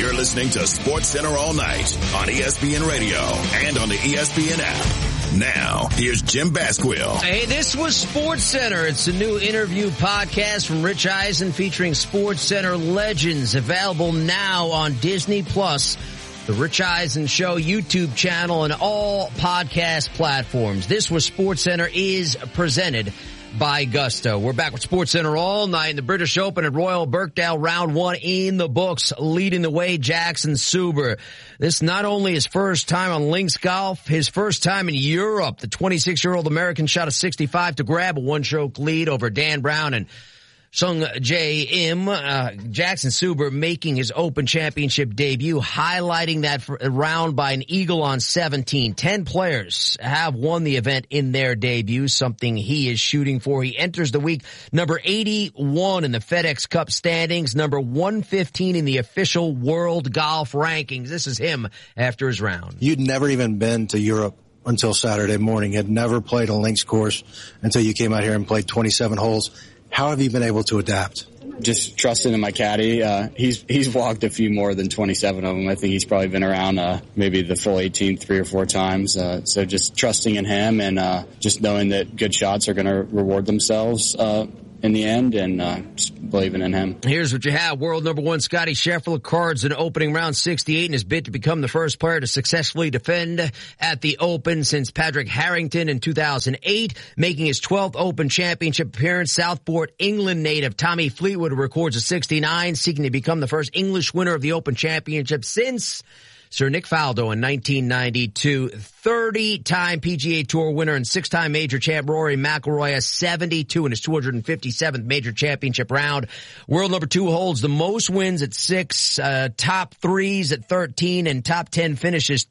You're listening to Sports Center all night on ESPN Radio and on the ESPN app. Now, here's Jim Basquill. Hey, this was Sports Center. It's a new interview podcast from Rich Eisen featuring Sports Center legends, available now on Disney Plus, the Rich Eisen Show YouTube channel, and all podcast platforms. This was Sports Center is presented by Gusto. We're back with Sports Center all night. The British Open at Royal Birkdale, round one in the books. Leading the way, Jackson Suber. This not only his first time on links golf, his first time in Europe. The 26-year-old American shot a 65 to grab a one-stroke lead over Dan Brown and Sung Jae Im. Jackson Suber making his Open Championship debut, highlighting that round by an eagle on 17. 10 players have won the event in their debut, something he is shooting for. He enters the week number 81 in the FedEx Cup standings, number 115 in the official world golf rankings. This is him after his round. You'd never even been to Europe until Saturday morning, had never played a links course until you came out here and played 27 holes. How have you been able to adapt? Just trusting in my caddy. He's walked a few more than 27 of them. I think he's probably been around maybe the full 18 3 or 4 times. So just trusting in him and just knowing that good shots are going to reward themselves in the end, and just believing in him. Here's what you have. World number one Scottie Scheffler cards in opening round 68 in his bid to become the first player to successfully defend at the Open since Patrick Harrington in 2008, making his 12th Open Championship appearance. Southport, England native Tommy Fleetwood records a 69, seeking to become the first English winner of the Open Championship since Sir Nick Faldo in 1992. 30-time PGA Tour winner and 6-time major champ Rory McIlroy has 72 in his 257th major championship round. World number 2 holds the most wins at 6, top 3s at 13, and top 10 finishes